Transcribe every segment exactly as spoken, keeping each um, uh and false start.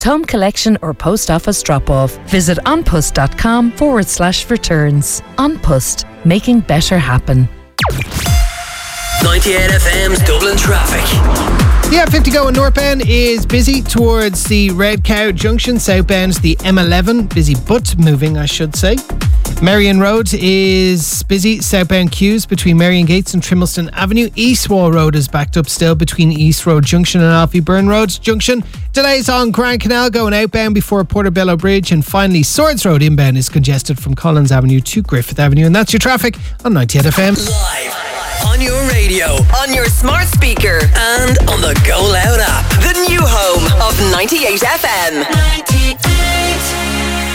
home collection or post office drop-off. Visit onpust.com forward slash returns. OnPust, making better happen. ninety-eight F M's Dublin traffic. The M fifty going northbound is busy towards the Red Cow Junction. Southbound the M eleven, busy but moving, I should say. Marion Road is busy. Southbound queues between Marion Gates and Trimleston Avenue. East Wall Road is backed up still between East Road Junction and Alfie Burn Road Junction. Delays on Grand Canal going outbound before Portobello Bridge. And finally, Swords Road inbound is congested from Collins Avenue to Griffith Avenue. And that's your traffic on ninety-eight F M. Live on your radio, on your smart speaker, and on the Go Loud app. The new home of ninety-eight F M. ninety-eight.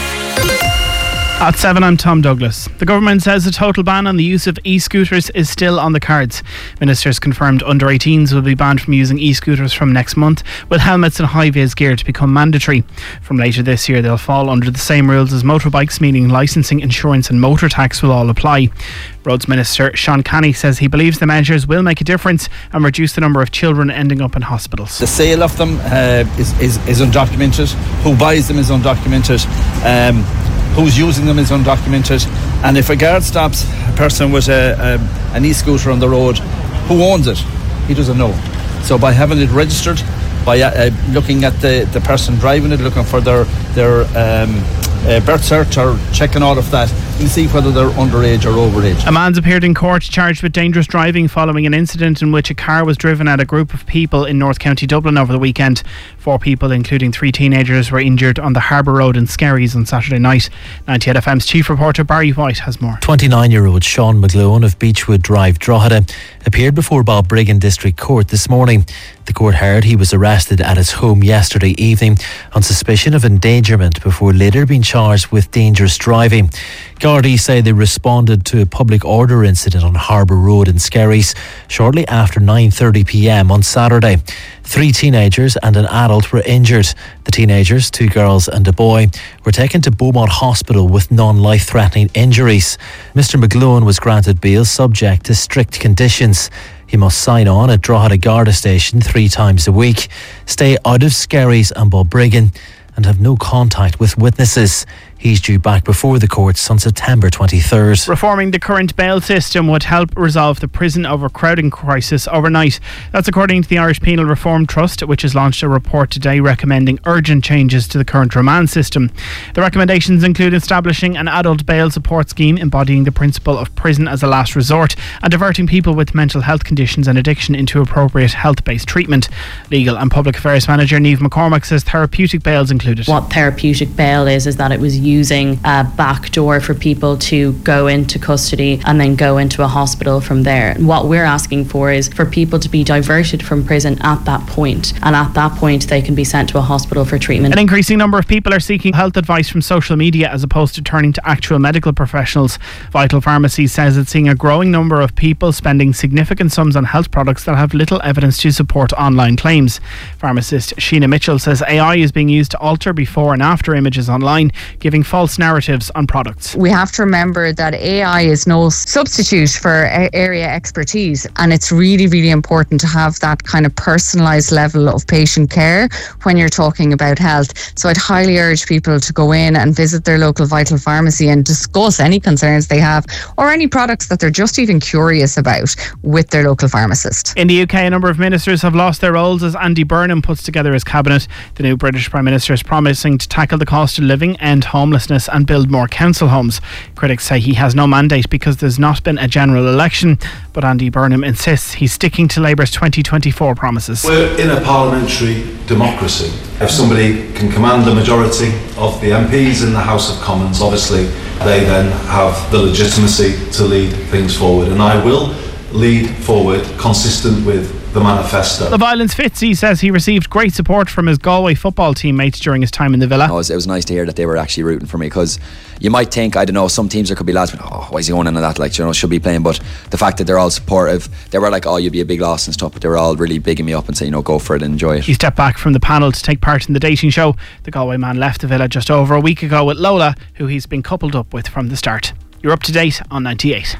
At seven, I'm Tom Douglas. The government says a total ban on the use of e-scooters is still on the cards. Ministers confirmed under eighteens will be banned from using e-scooters from next month, with helmets and high-vis gear to become mandatory. From later this year, they'll fall under the same rules as motorbikes, meaning licensing, insurance and motor tax will all apply. Roads Minister Sean Canny says he believes the measures will make a difference and reduce the number of children ending up in hospitals. The sale of them uh, is, is, is undocumented. Who buys them is undocumented. Um, Who's using them is undocumented, and if a guard stops a person with a, a, an e-scooter on the road, who owns it? He doesn't know. So by having it registered, by uh, looking at the, the person driving it, looking for their their um, uh, birth cert or checking all of that, you see whether they're underage or overage. A man's appeared in court charged with dangerous driving following an incident in which a car was driven at a group of people in North County Dublin over the weekend. Four people, including three teenagers, were injured on the Harbour Road in Skerries on Saturday night. ninety-eight F M's chief reporter Barry White has more. twenty-nine-year-old Sean McGlone of Beechwood Drive, Drogheda, appeared before Balbriggan District Court this morning. The court heard he was arrested at his home yesterday evening on suspicion of endangerment before later being charged with dangerous driving. Gardaí say they responded to a public order incident on Harbour Road in Skerries shortly after nine thirty p m on Saturday. Three teenagers and an adult were injured. The teenagers, two girls and a boy, were taken to Beaumont Hospital with non-life-threatening injuries. Mister McGlone was granted bail subject to strict conditions. He must sign on at Drogheda Garda Station three times a week, stay out of Skerries and Balbriggan, and have no contact with witnesses. He's due back before the courts on September twenty-third. Reforming the current bail system would help resolve the prison overcrowding crisis overnight. That's according to the Irish Penal Reform Trust, which has launched a report today recommending urgent changes to the current remand system. The recommendations include establishing an adult bail support scheme embodying the principle of prison as a last resort and diverting people with mental health conditions and addiction into appropriate health-based treatment. Legal and Public Affairs Manager Niamh McCormack says therapeutic bail is included. What therapeutic bail is, is that it was using a back door for people to go into custody and then go into a hospital from there. And what we're asking for is for people to be diverted from prison at that point, and at that point they can be sent to a hospital for treatment. An increasing number of people are seeking health advice from social media as opposed to turning to actual medical professionals. Vital Pharmacy says it's seeing a growing number of people spending significant sums on health products that have little evidence to support online claims. Pharmacist Sheena Mitchell says A I is being used to alter before and after images online, giving false narratives on products. We have to remember that A I is no substitute for area expertise, and it's really, really important to have that kind of personalised level of patient care when you're talking about health. So I'd highly urge people to go in and visit their local Vital Pharmacy and discuss any concerns they have or any products that they're just even curious about with their local pharmacist. In the U K, a number of ministers have lost their roles as Andy Burnham puts together his cabinet. The new British Prime Minister is promising to tackle the cost of living, end homelessness and build more council homes. Critics say he has no mandate because there's not been a general election, but Andy Burnham insists he's sticking to Labour's twenty twenty-four promises. We're in a parliamentary democracy. If somebody can command the majority of the M Ps in the House of Commons, obviously they then have the legitimacy to lead things forward, and I will lead forward consistent with the manifesto. The Violence Fitzy says he received great support from his Galway football teammates during his time in the Villa. No, it, was, it was nice to hear that they were actually rooting for me, because you might think, I don't know, some teams there could be lads, oh, why is he going into that, like, you know, should be playing, but the fact that they're all supportive, they were like, oh, you'd be a big loss and stuff, but they were all really bigging me up and saying, you know, go for it and enjoy it. He stepped back from the panel to take part in the dating show. The Galway man left the Villa just over a week ago with Lola, who he's been coupled up with from the start. You're up to date on ninety-eight.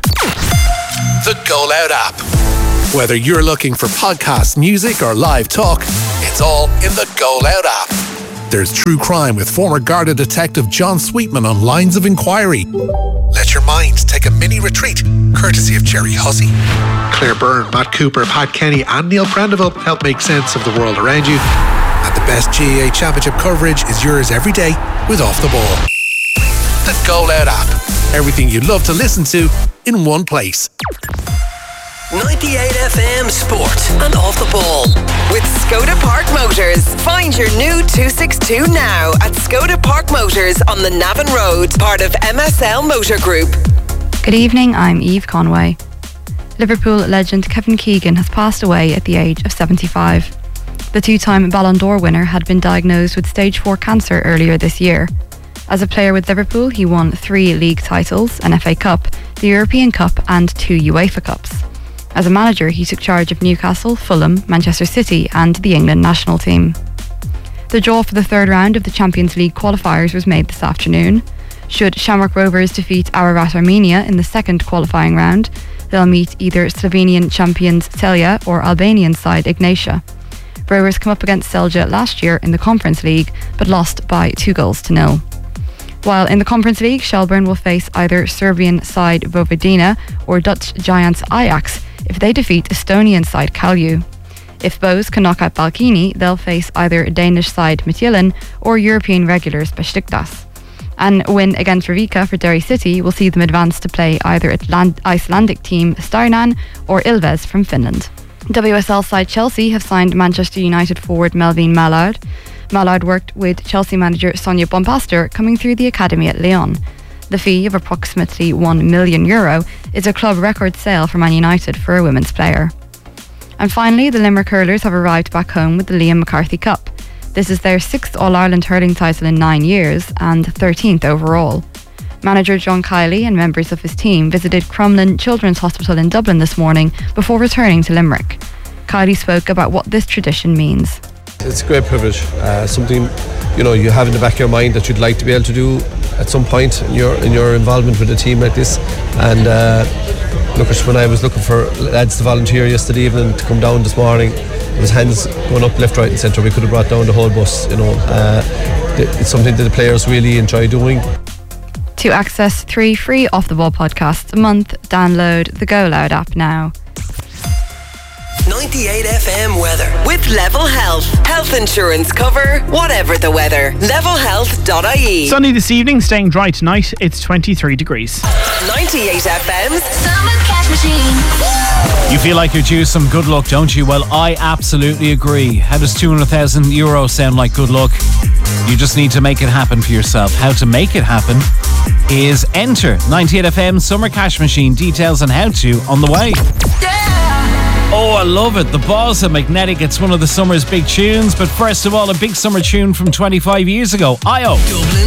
The Go Loud app. Whether you're looking for podcasts, music or live talk, it's all in the Go Loud app. there's true crime with former Garda detective John Sweetman on Lines of Inquiry. Let your mind take a mini retreat, courtesy of Jerry Hussey. Claire Byrne, Matt Cooper, Pat Kenny and Neil Prendeville help make sense of the world around you. And the best G A A Championship coverage is yours every day with Off the Ball. The Go Loud app. Everything you'd love to listen to in one place. ninety-eight F M Sport and Off the Ball with Skoda Park Motors. Find your new two sixty-two now at Skoda Park Motors on the Navan Road, part of M S L Motor Group. Good evening, I'm Eve Conway. Liverpool legend Kevin Keegan has passed away at the age of seventy-five. The two-time Ballon d'Or winner had been diagnosed with stage four cancer earlier this year. As a player with Liverpool, he won three league titles, an F A Cup, the European Cup and two UEFA Cups. As a manager, he took charge of Newcastle, Fulham, Manchester City and the England national team. The draw for the third round of the Champions League qualifiers was made this afternoon. Should Shamrock Rovers defeat Ararat Armenia in the second qualifying round, they'll meet either Slovenian champions Celje or Albanian side Ignatia. Rovers come up against Celje last year in the Conference League, but lost by two goals to nil. While in the Conference League, Shelbourne will face either Serbian side Vojvodina or Dutch giants Ajax if they defeat Estonian side Kalju. If Bows can knock out Balkini, they'll face either Danish side Midtjylland or European regulars Besiktas. An win against Rijeka for Derry City will see them advance to play either Atlant- Icelandic team Stjarnan or Ilves from Finland. W S L side Chelsea have signed Manchester United forward Melvin Mallard. Mallard worked with Chelsea manager Sonia Bompastor coming through the academy at Lyon. The fee of approximately one million euro is a club record sale for Man United for a women's player. And finally, the Limerick hurlers have arrived back home with the Liam McCarthy Cup. This is their sixth All-Ireland hurling title in nine years and thirteenth overall. Manager John Kiley and members of his team visited Crumlin Children's Hospital in Dublin this morning before returning to Limerick. Kiley spoke about what this tradition means. It's a great privilege, uh, something you know you have in the back of your mind that you'd like to be able to do at some point in your in your involvement with a team like this. And uh, look, when I was looking for lads to volunteer yesterday evening to come down this morning, there was hands going up left, right, and centre. We could have brought down the whole bus. You know, uh, it's something that the players really enjoy doing. To access three free Off the Ball podcasts a month, download the Go Loud app now. ninety-eight F M weather with Level Health. Health insurance cover, whatever the weather. level health dot I E. Sunny this evening, staying dry tonight. It's twenty-three degrees. ninety-eight F M's Summer Cash Machine. You feel like you're due some good luck, don't you? Well, I absolutely agree. How does two hundred thousand euros sound like good luck? You just need to make it happen for yourself. How to make it happen is enter ninety-eight F M Summer Cash Machine. Details on how to on the way. Oh, I love it. The Boss and Magnetic. It's one of the summer's big tunes. But first of all, a big summer tune from twenty-five years ago. I O. Dublin.